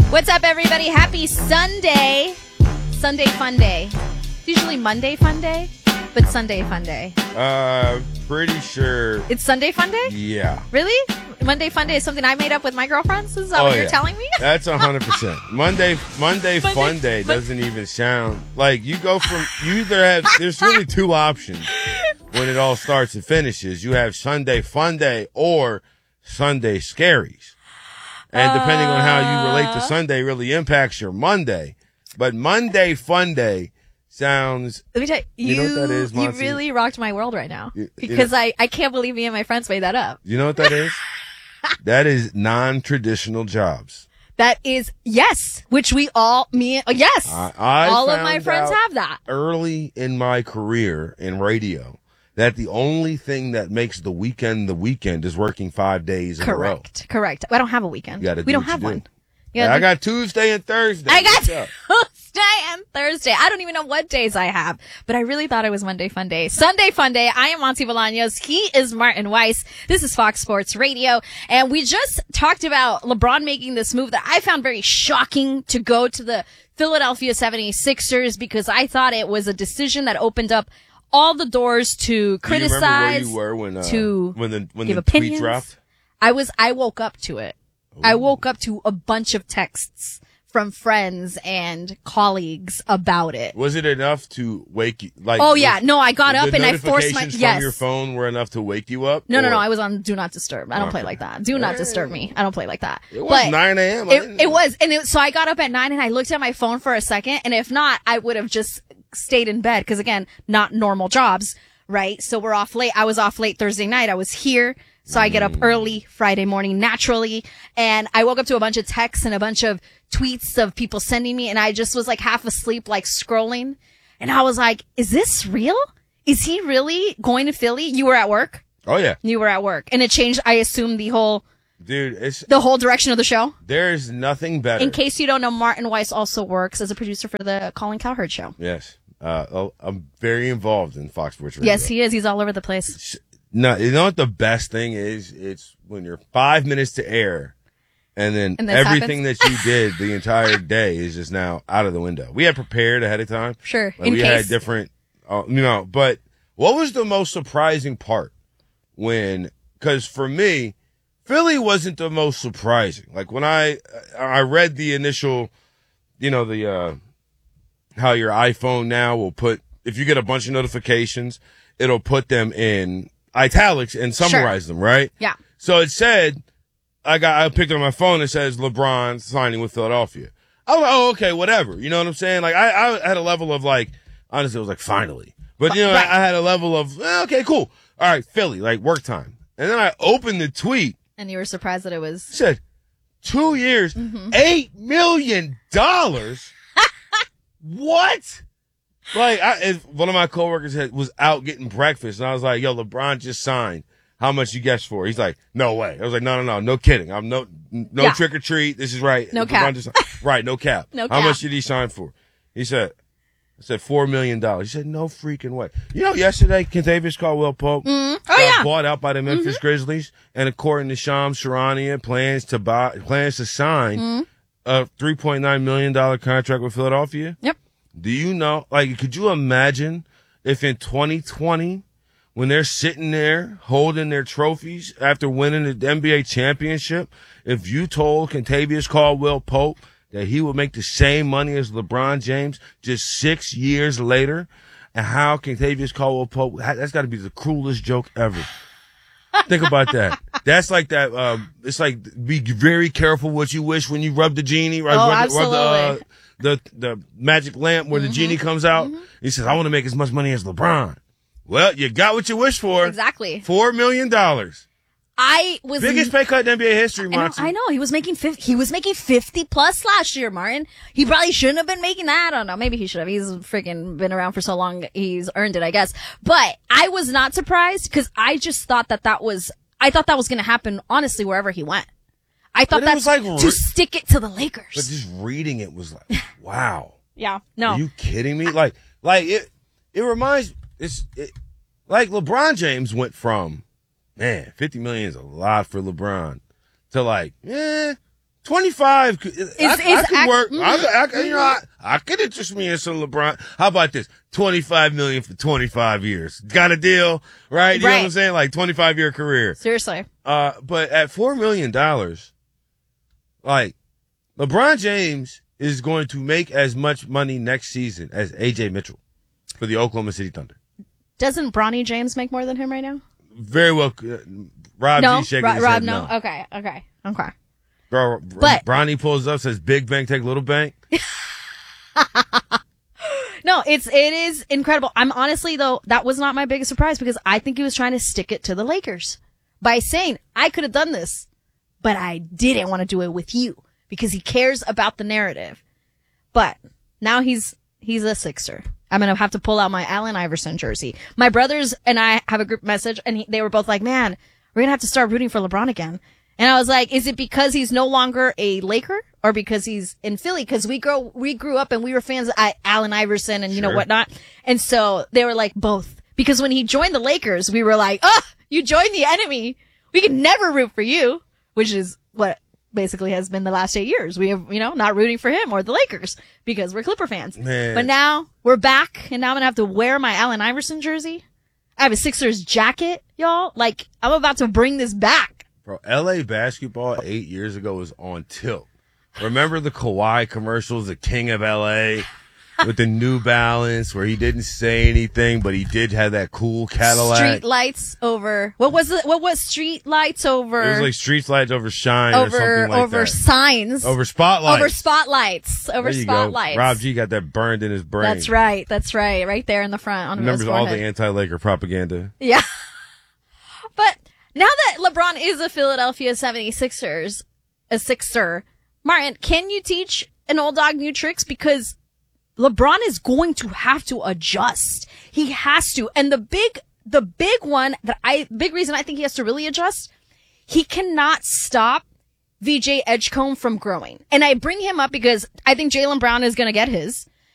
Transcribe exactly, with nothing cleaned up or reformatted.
What's up, everybody? Happy Sunday. Sunday fun day. It's usually Monday fun day, but Sunday fun day. Uh, pretty sure. It's Sunday fun day? Yeah. Really? Monday fun day is something I made up with my girlfriends? Is that oh, what yeah. you're telling me? That's one hundred percent. Monday Monday Monday fun day doesn't even sound like you go from, you either have, there's really two options when it all starts and finishes. You have Sunday fun day or Sunday scaries. And depending on how you relate to Sunday really impacts your Monday. But Monday fun day sounds. Let me tell you, you, you know what that is, you Monty? really rocked my world right now. You- you because know- I, I can't believe me and my friends made that up. You know what that is? That is non-traditional jobs. That is, yes, which we all, me, uh, yes, I, I all of my found friends out have that. early in my career in radio that the only thing that makes the weekend the weekend is working five days in Correct, correct. I don't have a weekend. You gotta do we don't what have you do. one. a row. You gotta I do- got Tuesday and Thursday. I got What's up? Tuesday and Thursday. I don't even know what days I have, but I really thought it was Monday Fun Day. Sunday Fun Day. I am Monty Bolaños. He is Martin Weiss. This is Fox Sports Radio. And we just talked about LeBron making this move that I found very shocking to go to the Philadelphia seventy-sixers because I thought it was a decision that opened up all the doors to criticize, Do you remember where you were when, uh, to when the, when give the opinions. tweet dropped? I was, I woke up to it. I woke up to a bunch of texts from friends and colleagues about it. Was it enough to wake you? Like, Oh yeah, was- no, I got the up and I forced my, notifications from yes. your phone were enough to wake you up? No, no, Or- no, I was on Do Not Disturb. I don't play Okay. like that. Do not disturb me. I don't play like that. It was But nine a.m. I didn't It, it know. was, and it, so I got up at nine and I looked at my phone for a second, and if not, I would have just stayed in bed, because again, not normal jobs, right? So we're off late. I was off late Thursday night. I was here. So I get up early Friday morning naturally, and I woke up to a bunch of texts and a bunch of tweets of people sending me, and I just was like half asleep, like scrolling. And I was like, is this real? Is he really going to Philly? You were at work? Oh yeah, You were at work. And it changed, I assume, the whole, dude. It's the whole direction of the show. there's nothing better. In case you don't know, Martin Weiss also works as a producer for the Colin Cowherd show. Yes. Uh, oh, I'm very involved in Fox Sports Radio. Yes, he is. He's all over the place. No, you know what the best thing is? It's when you're five minutes to air, and then And this everything that you did the entire day is just now out of the window. We had prepared ahead of time. Sure, Like, in we case. had different, uh, you know. But what was the most surprising part when? Because for me, Philly wasn't the most surprising. Like when I I read the initial, you know, the uh how your iPhone now will put, if you get a bunch of notifications, it'll put them in italics and summarize them, right? Yeah. So it said, I got, I picked up my phone, it says LeBron signing with Philadelphia. I was like, oh, okay, whatever. You know what I'm saying? Like, I, I had a level of like, honestly, it was like, finally. But, you know, Right. I, I had a level of, eh, okay, cool. All right, Philly, like work time. And then I opened the tweet, And you were surprised that it was. it said, two years, Mm-hmm. eight million dollars. What? Like, I, if one of my coworkers had, was out getting breakfast, and I was like, "Yo, LeBron just signed. How much you guess for?" He's like, "No way." I was like, "No, no, no, no kidding. I'm no, no Yeah. trick or treat. This is right. No LeBron cap. just- right, no cap. No How cap. much did he sign for?" He said, "I said four million dollars." He said, "No freaking way." You know, yesterday, Kentavious Caldwell Pope Oh, got yeah. bought out by the Memphis Grizzlies, and according to Shams Charania, plans to buy, plans to sign a three point nine million dollar contract with Philadelphia. Yep. Do you know, like, could you imagine if in twenty twenty, when they're sitting there holding their trophies after winning the N B A championship, if you told Kentavious Caldwell Pope that he would make the same money as LeBron James just six years later, and how Kentavious Caldwell Pope, that's got to be the cruelest joke ever. Think about that. That's like that, um, it's like, be very careful what you wish when you rub the genie, right? Oh, Rub the- rub the, uh, absolutely. the the magic lamp where the genie comes out. He says, "I want to make as much money as LeBron." Well, you got what you wished for. Exactly. Four million dollars, I was. biggest pay cut in N B A history, I know, Monty. I know. He was making fifty, he was making fifty plus last year, Martin. He probably shouldn't have been making that. I don't know. Maybe he should have. He's freaking been around for so long. He's earned it, I guess. But I was not surprised because I just thought that that was, I thought that was going to happen, honestly, wherever he went. I thought But it that's was like to re- stick it to the Lakers. But just reading it was like, wow. yeah. No. Are you kidding me? Like, like it, it reminds, it's, it, like LeBron James went from, man, fifty million is a lot for LeBron, to like, eh, twenty-five. Is, I, is I could ac- work. mm, I, I, you know, I, I could interest me in some LeBron. How about this? twenty-five million for twenty-five years. Got a deal, right? You right. know what I'm saying? Like twenty-five year career. Seriously. Uh, but at four million dollars, like LeBron James is going to make as much money next season as A J Mitchell for the Oklahoma City Thunder. Doesn't Bronny James make more than him right now? Very well. Uh, Rob No, G shaking Ro- his Rob, head no. no. Okay, okay, okay. Bro, But- Bronny pulls up, says big bank take little bank. No, it's it is incredible. I'm honestly though, that was not my biggest surprise because I think he was trying to stick it to the Lakers by saying, I could have done this, but I didn't want to do it with you because he cares about the narrative. But now he's he's a Sixer. I'm gonna have to pull out my Allen Iverson jersey. My brothers and I have a group message, and he, they were both like, "Man, we're gonna have to start rooting for LeBron again." And I was like, "Is it because he's no longer a Laker, or because he's in Philly?" Because we grow we grew up and we were fans of I- Allen Iverson and you know Sure. whatnot. And so they were like both. Because when he joined the Lakers, we were like, "Oh, you joined the enemy. We can never root for you," which is what basically has been the last eight years. We have, you know, not rooting for him or the Lakers because we're Clipper fans. Man. But now we're back and now I'm going to have to wear my Allen Iverson jersey. I have a Sixers jacket, y'all. Like, I'm about to bring this back. Bro, L A basketball eight years ago was on tilt. Remember the Kawhi commercials, the King of L A with the New Balance where he didn't say anything, but he did have that cool Cadillac. Street lights over, what was it? What was street lights over? It was like street lights over shine or over, something like over that. signs. Over spotlights. Over spotlights. Over there you spotlights. go. Rob G got that burned in his brain. That's right. That's right. Right there in the front on his Remembers all the forehead. anti-Laker propaganda. Yeah. But now that LeBron is a Philadelphia seventy-sixers, a Sixer, Martin, can you teach an old dog new tricks? Because LeBron is going to have to adjust. He has to. And the big, the big one that I, big reason I think he has to really adjust, he cannot stop V J Edgecombe from growing. And I bring him up because I think Jaylen Brown is going to get his.